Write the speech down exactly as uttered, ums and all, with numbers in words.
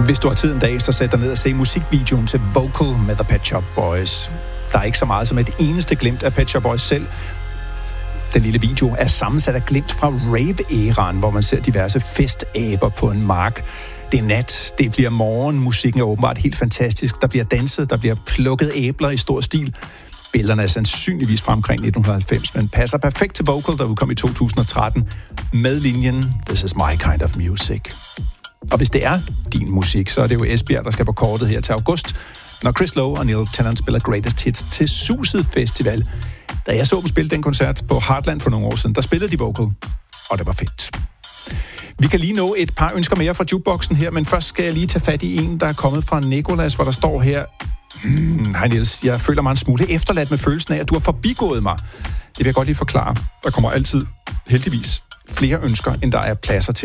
Hvis du har tid en dag, så sæt dig ned og se musikvideoen til Vocal med The Pet Shop Boys. Der er ikke så meget som et eneste glimt af Pet Shop Boys selv. Den lille video er sammensat af glimt fra rave-æraen, hvor man ser diverse festaber på en mark. Det er nat, det bliver morgen, musikken er åbenbart helt fantastisk. Der bliver danset, der bliver plukket æbler i stor stil. Billederne er sandsynligvis fra omkring nitten halvfems, men passer perfekt til Vocal, der udkom i to tusind og tretten med linjen This is my kind of music. Og hvis det er din musik, så er det jo Esbjerg, der skal på kortet her til august, når Chris Lowe og Neil Tennant spiller Greatest Hits til Suset Festival. Da jeg så dem spille den koncert på Heartland for nogle år siden, der spillede de Vocal, og det var fedt. Vi kan lige nå et par ønsker mere fra jukeboxen her, men først skal jeg lige tage fat i en, der er kommet fra Nicolas, hvor der står her: hmm, Hej Niels, jeg føler mig en smule efterladt med følelsen af, at du har forbigået mig. Det vil jeg godt lige forklare. Der kommer altid, heldigvis, flere ønsker, end der er pladser til